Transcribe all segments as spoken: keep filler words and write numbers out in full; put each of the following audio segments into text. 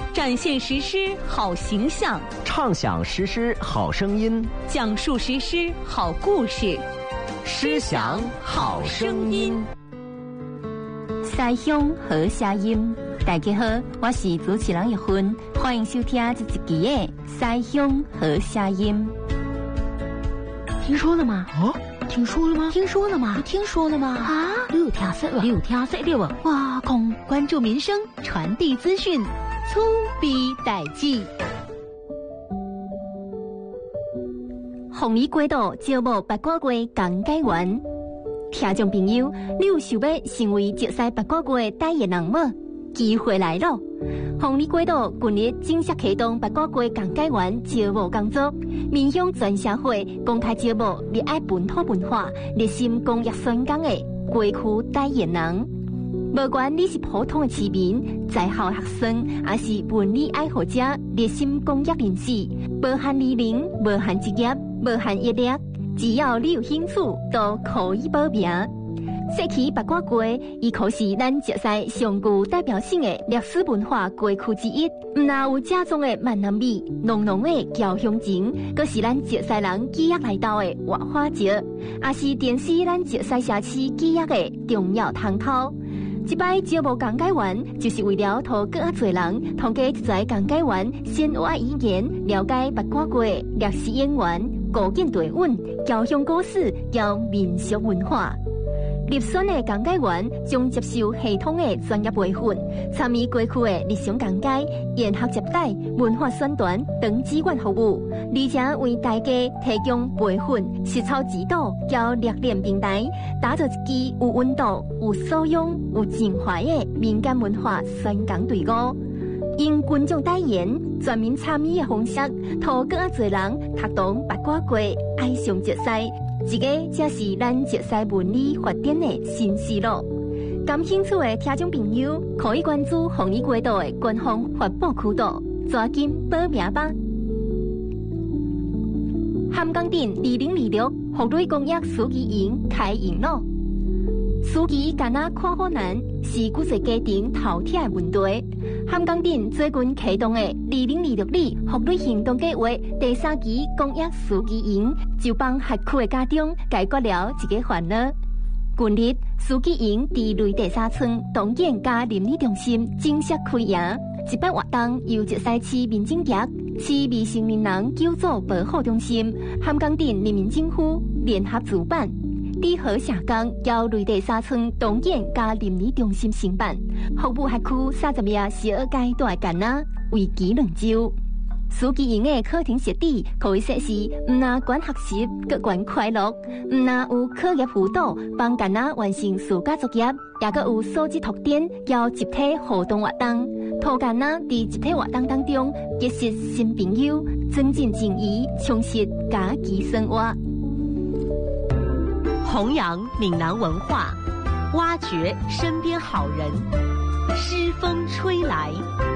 展现实施好形象， 唱响实施好声音， 讲述实施好故事， 诗响好声音。 西乡好声音，大家好，我是主持人玉芬，欢迎收听这一期的西乡好声音。听说了吗？ 啊，听说了吗？ 听说了吗？ 听说了吗？ 啊，你有听说了？ 你有听说了吗？ 哇，空关注民生，传递资讯，粗逼代志。凤梨街道招募八卦街讲解员，听众朋友，你有想要成为石狮八卦街代言人吗？机会来了！凤梨街道近日正式启动八卦街讲解员招募工作，面向全社会公开招募热爱本土文化、热心公益宣讲的街区代言人。无管你是普通的市民、在校学生，还是文理爱好者、热心公益人士，无限年龄、无限职业、无限阅历，只要你有兴趣，都可以报名。说起八卦街，伊可是咱石狮上具代表性的历史文化街区之一。唔但有正宗的闽南味、浓浓的侨乡情，佫是咱石狮人记忆内斗的活化石，也是电视咱石狮社区记忆的重要窗口。这摆招募讲解员，就是为了让更加侪人通过这些讲解员先学语言，了解八卦街历史渊源、古建地稳、侨乡故事、兼民俗文化。入选的讲解员将接受系统的专业培训，参与街区的日常讲解、研学接待、文化宣传等志愿服务，而且为大家提供培训、实操指导、交历练平台，打造一支有温度、有素养、有情怀的民间文化宣讲队伍。因群众代言、全民参与的方式，让更加侪人读懂八卦街，爱上石狮。这个才是咱石狮文理发展的新思路。感兴趣的听众朋友，可以关注凤梨街道的官方发布渠道，抓紧报名吧。涵江镇二零二六福利公益书记营开营了。书记干那看好难，是古岁家庭头铁的问题。涵江镇最近启动的二零二六年福利行动计划第三期公益书记营，就帮辖区的家长解决了一个烦恼。近日，书记营在雷地沙村东建加邻里中心正式开营。这摆活动由石狮市民政局、市未成年人救助保护中心、涵江镇人民政府联合主办。利和社工由雷地沙村东建加邻里中心承办，服务辖区三十名小儿阶段的囡仔，为期两周。书记营的课程设置可以说是唔但管学习，更管快乐；唔但有课业辅导，帮囡仔完成暑假作业，也个有素质拓展，交集体活动活动，让囡仔在集体活动当中结识新朋友，增进情谊，充实家己生活。 弘扬闽南文化，挖掘身边好人，诗风吹来。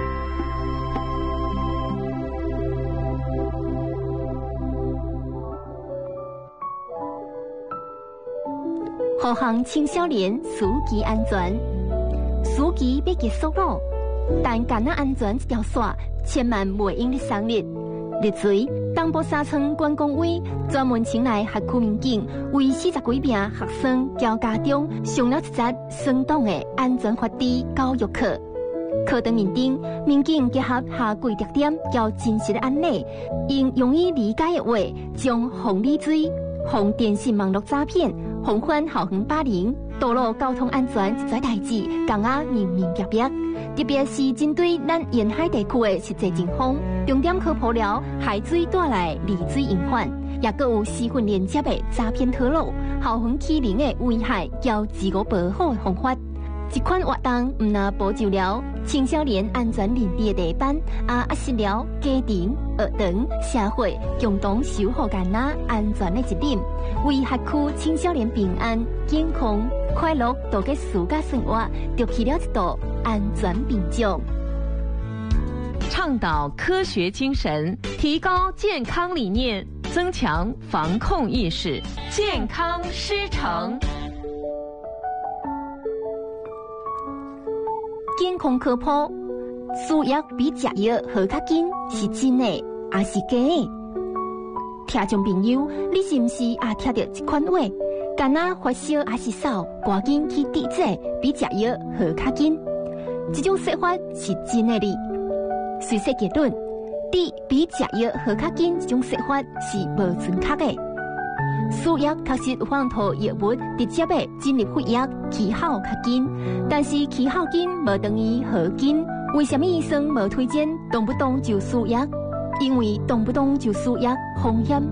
护航青少年书记安全，书记要结束了，但囡仔安全这条线千万袂用你省略。日前，东部沙村观光委专门请来辖区民警，为四十几名学生交家长上了一节生动的安全法治教育课。课堂面顶，民警结合下跪特点，交真实的案例，用容易理解的话，将防理罪、防电信网络诈骗、防范校园霸凌、道路交通安全这些代志，讲啊明明白白。特别是针对咱沿海地区的实际情况，重点科普了海水带来离水隐患，也各有私训连接的诈骗套路、校园欺凌的危害，交自我保护的方法。这款活动唔但保障了青少年安全认知的地板，也压实了家庭、学堂、社会共同守护囡仔安全的责任，为辖区青少年平安、健康、快乐度过暑假生活，筑起了一道安全屏障。 倡导科学精神，提高健康理念，增强防控意识，健康师承。 健康科普， 输液比食药好较紧，是真的还是假的？听众朋友，你是毋是也听到这款话？敢若发烧还是扫，赶紧去滴剂，比食药好较紧。这种说法是真的哩。随说结论，滴比食药好较紧，这种说法是无准确的。输液确实有放套药物直接的进入血液，起效较紧，但是起效紧无等于好紧。为什么医生无推荐动不动就输液？因为动不动就输液风险